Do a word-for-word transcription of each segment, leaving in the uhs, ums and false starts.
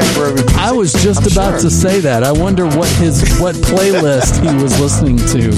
for every music. I was just I'm about sure. to say that. I wonder what his what playlist he was listening to.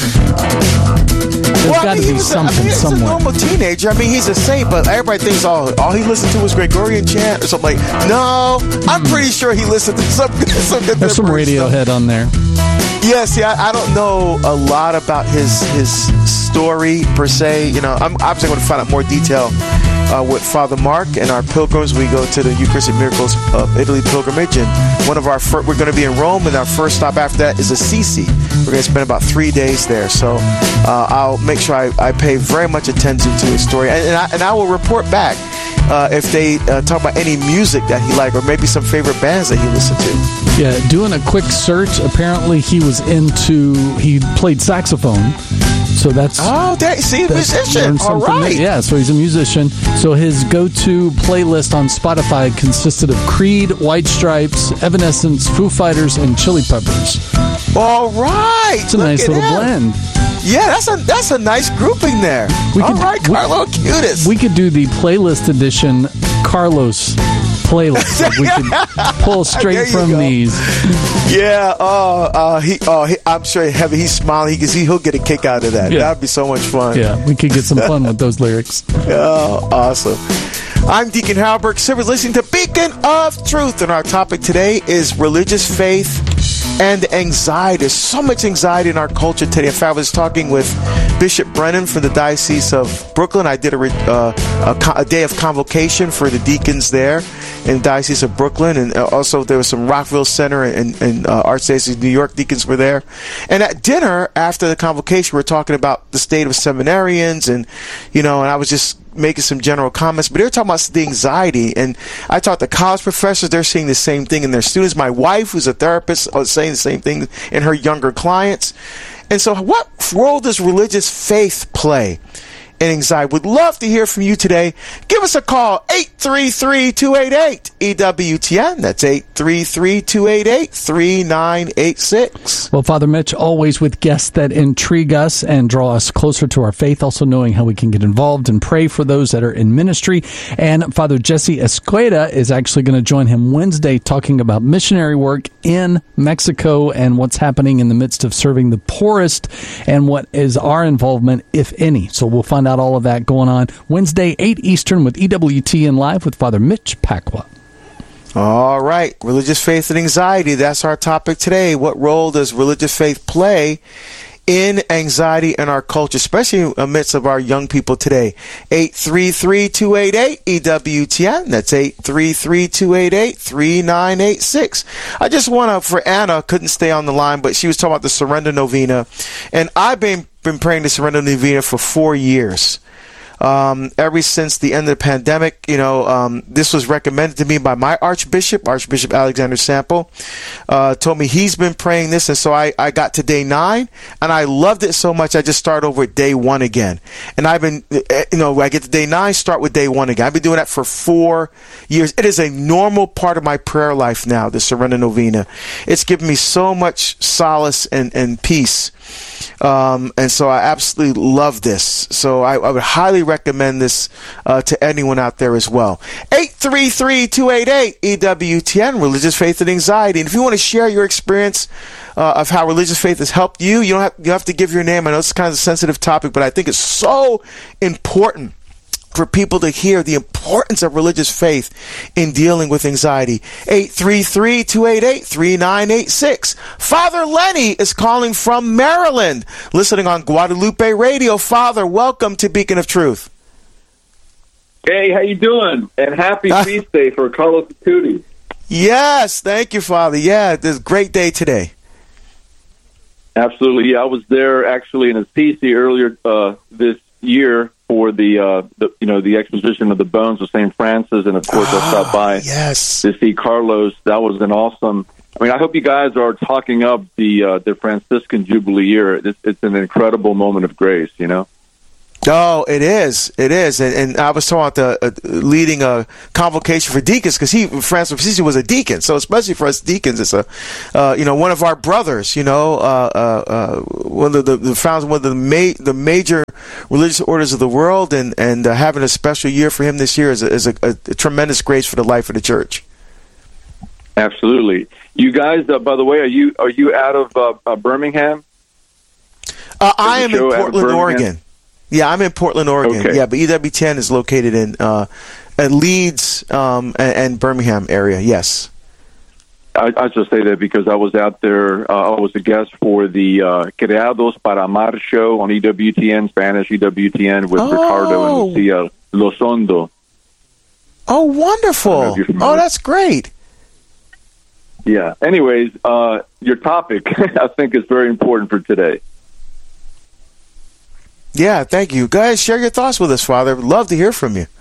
There's Well, got I to mean, be he was a- something I mean, he's somewhere. a normal teenager. I mean, he's a saint, but everybody thinks all all he listened to was Gregorian chant or something like. No, I'm pretty sure he listened to some some good There's some Radiohead. Radiohead on there. Yeah, see, I, I don't know a lot about his his story per se. You know, I'm obviously going to find out more detail uh, with Father Mark and our pilgrims. We go to the Eucharistic Miracles of Italy pilgrimage, and one of our fir- we're going to be in Rome, and our first stop after that is Assisi. We're going to spend about three days there, so uh, I'll make sure I, I pay very much attention to his story, and, and, I, and I will report back uh, if they uh, talk about any music that he liked, or maybe some favorite bands that he listened to. Yeah, doing a quick search, apparently he was into, he played saxophone. So that's... Oh, that, see, that's musician. learned All something right. new. Yeah, so he's a musician. So his go-to playlist on Spotify consisted of Creed, White Stripes, Evanescence, Foo Fighters, and Chili Peppers. All right. It's a Look nice at little him. blend. Yeah, that's a that's a nice grouping there. We All could- right, we- Carlo Cutest. We could do the playlist edition Carlos playlist. Like we could pull There straight you from go. these. Yeah, oh, uh, he, oh, he, I'm sure heavy. He's smiling because he, he'll get a kick out of that. Yeah. That'd be so much fun. Yeah, we could get some fun with those lyrics. Oh, awesome. I'm Deacon Halberg Silvers, listening to Beacon of Truth, and our topic today is religious faith and anxiety. There's so much anxiety in our culture today. In fact, I was talking with Bishop Brennan from the Diocese of Brooklyn. I did a, uh, a, co- a day of convocation for the deacons there in the Diocese of Brooklyn, and also there was some Rockville Center and, and uh, Archdiocese of New York deacons were there. And at dinner, after the convocation, we were talking about the state of seminarians, and, you know, and I was just making some general comments, but they were talking about the anxiety, and I talked to college professors. They're seeing the same thing in their students. My wife, who's a therapist, was saying the same thing in her younger clients. And so what role does religious faith play in anxiety? Would love to hear from you today. Give us a call, eight three three, two eight eight, E W T N. That's eight three three, two eight eight, three nine eight six. Well, Father Mitch, always with guests that intrigue us and draw us closer to our faith, also knowing how we can get involved and pray for those that are in ministry. And Father Jesse Escueda is actually going to join him Wednesday talking about missionary work in Mexico and what's happening in the midst of serving the poorest and what is our involvement, if any. So we'll find out all of that going on Wednesday, eight Eastern with E W T N Live with Father Mitch Pacwa. All right. Religious faith and anxiety. That's our topic today. What role does religious faith play in anxiety in our culture, especially amidst of our young people today? eight three three, two eight eight, E W T N. That's eight three three, two eight eight, three nine eight six. I just want to, for Anna, couldn't stay on the line, but she was talking about the Surrender Novena. And I've been, been praying the Surrender Novena for four years. Um, ever since the end of the pandemic, you know, um, this was recommended to me by my Archbishop, Archbishop Alexander Sample, uh, told me he's been praying this. And so I, I got to day nine and I loved it so much. I just started over at day one again. And I've been, you know, I get to day nine, start with day one again. I've been doing that for four years. It is a normal part of my prayer life now, the Surrender Novena. It's given me so much solace and, and peace. Um, and so I absolutely love this. So I, I would highly recommend this uh, to anyone out there as well. eight three three, two eight eight, E W T N, Religious Faith and Anxiety. And if you want to share your experience uh, of how religious faith has helped you, you don't have, you have to give your name. I know it's kind of a sensitive topic, but I think it's so important for people to hear the importance of religious faith in dealing with anxiety. eight three three, two eight eight, three nine eight six. Father Lenny is calling from Maryland, listening on Guadalupe Radio. Father, welcome to Beacon of Truth. Hey, how you doing? And happy Uh, feast day for Carlos Acutis. Yes, thank you, Father. Yeah, this is a great day today. Absolutely. Yeah, I was there actually in Assisi earlier uh, this year for the, uh, the, you know, the exposition of the bones of Saint Francis, and of course I stopped by Yes. to see Carlos. That was an awesome. I mean, I hope you guys are talking up the uh, the Franciscan Jubilee year. It's, it's an incredible moment of grace, you know. Oh, it is. It is. And, and I was talking about the, uh, leading a convocation for deacons, because he, Francis of Assisi, was a deacon. So especially for us deacons, it's a, uh, you know, one of our brothers, you know, uh, uh, uh, one of the, the founders, one of the, ma- the major religious orders of the world, and, and uh, having a special year for him this year is, a, is a, a, a tremendous grace for the life of the church. Absolutely. You guys, uh, by the way, are you are you out of uh, uh, Birmingham? Uh, I am in Portland, Oregon. Yeah, I'm in Portland, Oregon. Okay. Yeah, but E W ten is located in uh, at Leeds um, and, and Birmingham area. Yes. I, I just say that because I was out there. Uh, I was a guest for the uh, Creados para Amar show on E W T N, Spanish E W T N, with oh. Ricardo and Lucia Lozondo. Oh, wonderful! Oh, that's great. Yeah. Anyways, uh, your topic, I think, is very important for today. Yeah, thank you. Guys, share your thoughts with us, Father. We'd love to hear from you.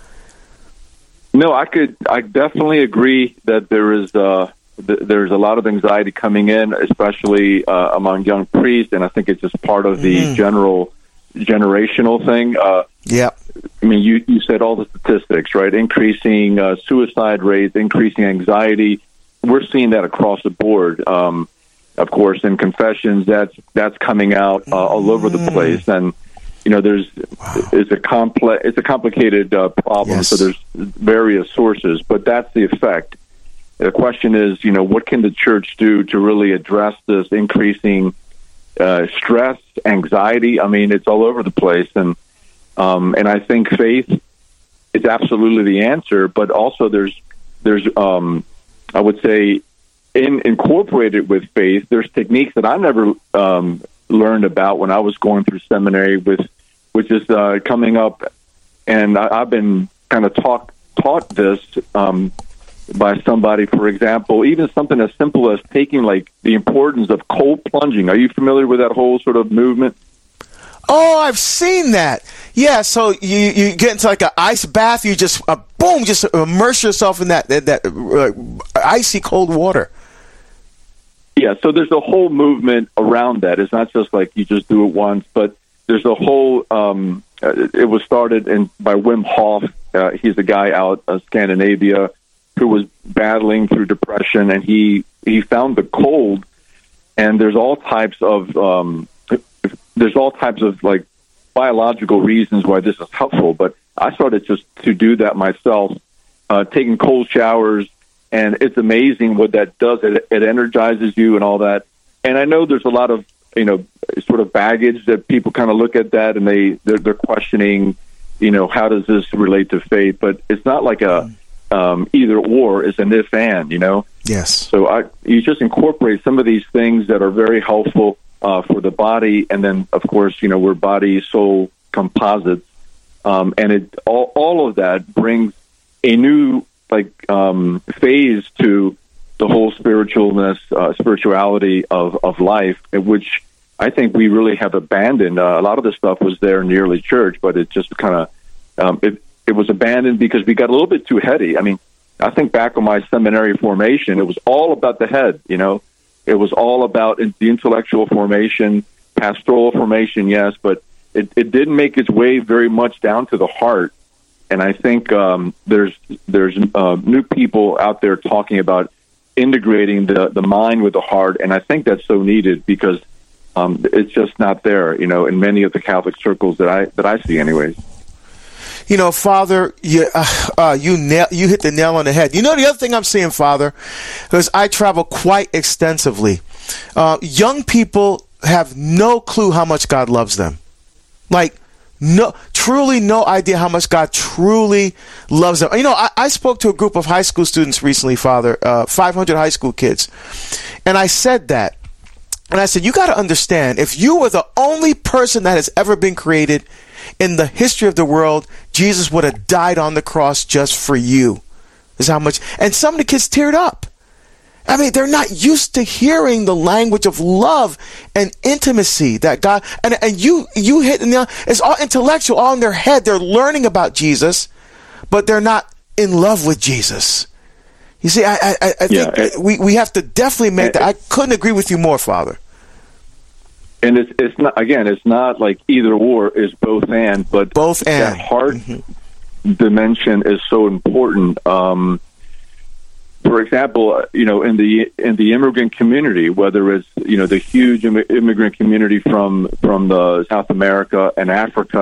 No, I could. I definitely agree that there is uh, th- there's a lot of anxiety coming in, especially uh, among young priests, and I think it's just part of the mm. general generational thing. Uh, yeah. I mean, you, you said all the statistics, right? Increasing uh, suicide rates, increasing anxiety. We're seeing that across the board. Um, of course, in confessions, that's that's coming out uh, all over the place, and you know, there's wow. it's a complex, it's a complicated uh, problem. Yes. So there's various sources, but that's the effect. The question is, you know, what can the church do to really address this increasing uh, stress, anxiety? I mean, it's all over the place, and um, and I think faith is absolutely the answer. But also, there's there's um, I would say, in incorporated with faith, there's techniques that I never um, learned about when I was going through seminary, with which is uh, coming up, and I, I've been kind of taught taught this um, by somebody. For example, even something as simple as taking like the importance of cold plunging. Are you familiar with that whole sort of movement? Oh, I've seen that. Yeah, so you you get into like an ice bath, you just uh, boom, just immerse yourself in that that, that uh, icy cold water. Yeah, so there's a whole movement around that. It's not just like you just do it once, but there's a whole. Um, it was started in by Wim Hof. Uh, he's a guy out of Scandinavia who was battling through depression, and he he found the cold. And there's all types of um, there's all types of like biological reasons why this is helpful. But I started just to do that myself, uh, taking cold showers. And it's amazing what that does. It, it energizes you and all that. And I know there's a lot of, you know, sort of baggage that people kind of look at that and they, they're, they're questioning, you know, how does this relate to faith? But it's not like a um, either or, it's an if and, you know? Yes. So I, you just incorporate some of these things that are very helpful uh, for the body. And then, of course, you know, we're body, soul composites. Um, and it all, all of that brings a new like um, phase to the whole spiritualness, uh, spirituality of, of life, which I think we really have abandoned. Uh, a lot of the stuff was there in the early church, but it just kind of um, it it was abandoned because we got a little bit too heady. I mean, I think back on my seminary formation, it was all about the head. You know, it was all about the intellectual formation, pastoral formation, yes, but it, it didn't make its way very much down to the heart. And I think um, there's there's uh, new people out there talking about integrating the, the mind with the heart, and I think that's so needed because um, it's just not there, you know, in many of the Catholic circles that I that I see, anyways. You know, Father, you uh, uh, you nail, you hit the nail on the head. You know, the other thing I'm seeing, Father, because I travel quite extensively. Uh, young people have no clue how much God loves them, like. No, truly no idea how much God truly loves them. You know, I, I spoke to a group of high school students recently, Father, uh, five hundred high school kids. And I said that. And I said, you got to understand, if you were the only person that has ever been created in the history of the world, Jesus would have died on the cross just for you. Is how much. And some of the kids teared up. I mean, they're not used to hearing the language of love and intimacy that God, and, and you, you hit, you know, it's all intellectual, all in their head. They're learning about Jesus, but they're not in love with Jesus. You see, I, I, I yeah, think it, we, we have to definitely make it, that. I couldn't agree with you more, Father. And it's, it's not, again, it's not like either or, it's both and, but both and. That heart mm-hmm. dimension is so important. Um, For example, you know, in the in the immigrant community, whether it's, you know, the huge Im- immigrant community from from the South America and Africa,